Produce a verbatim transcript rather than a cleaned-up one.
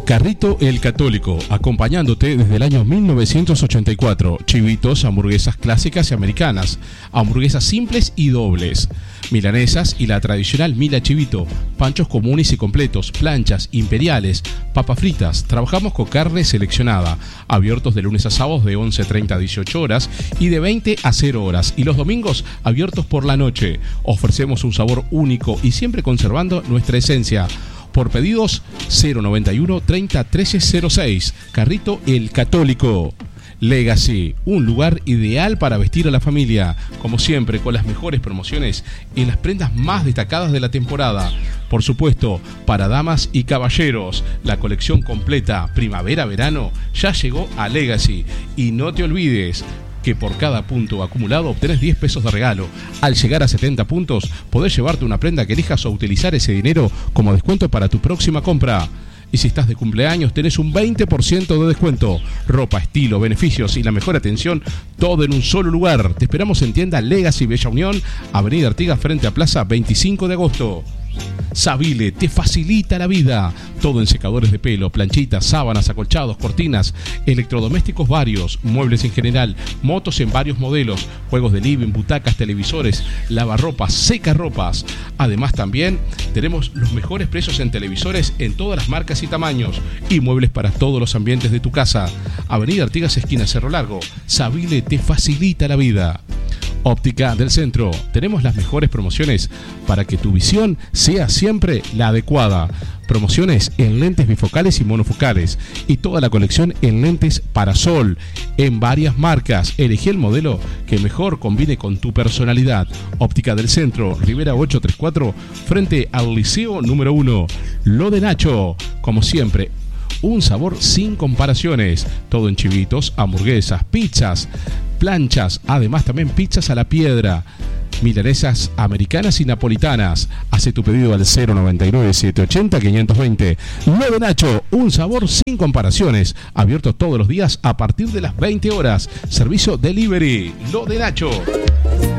Carrito El Católico, acompañándote desde el año mil novecientos ochenta y cuatro. Chivitos, hamburguesas clásicas y americanas, hamburguesas simples y dobles, milanesas y la tradicional Mila Chivito, panchos comunes y completos, planchas, imperiales, papas fritas. Trabajamos con carne seleccionada, abiertos de lunes a sábados de once treinta a dieciocho horas y de veinte a cero horas, y los domingos abiertos por la noche. Ofrecemos un sabor único y siempre conservando nuestra esencia. Por pedidos cero noventa y uno treinta trece cero seis. Carrito El Católico. Legacy, un lugar ideal para vestir a la familia, como siempre con las mejores promociones y las prendas más destacadas de la temporada. Por supuesto, para damas y caballeros, la colección completa primavera-verano ya llegó a Legacy. Y no te olvides que por cada punto acumulado obtenés diez pesos de regalo. Al llegar a setenta puntos, podés llevarte una prenda que elijas o utilizar ese dinero como descuento para tu próxima compra. Y si estás de cumpleaños, tenés un veinte por ciento de descuento. Ropa, estilo, beneficios y la mejor atención, todo en un solo lugar. Te esperamos en tienda Legacy Bella Unión, Avenida Artigas frente a Plaza veinticinco de agosto. Savile te facilita la vida. Todo en secadores de pelo, planchitas, sábanas, acolchados, cortinas, electrodomésticos varios, muebles en general, motos en varios modelos, juegos de living, butacas, televisores, lavarropas, secarropas. Además también tenemos los mejores precios en televisores en todas las marcas y tamaños, y muebles para todos los ambientes de tu casa. Avenida Artigas esquina Cerro Largo. Savile te facilita la vida. Óptica del Centro. Tenemos las mejores promociones para que tu visión sea siempre la adecuada. Promociones en lentes bifocales y monofocales y toda la colección en lentes para sol en varias marcas. Elegí el modelo que mejor combine con tu personalidad. Óptica del Centro, Rivera ochocientos treinta y cuatro, frente al Liceo número uno. Lo de Nacho, como siempre, un sabor sin comparaciones. Todo en chivitos, hamburguesas, pizzas, planchas, además también pizzas a la piedra, milanesas americanas y napolitanas. Hace tu pedido al cero noventa y nueve setecientos ochenta quinientos veinte. Lo de Nacho, un sabor sin comparaciones. Abierto todos los días a partir de las veinte horas. Servicio delivery. Lo de Nacho.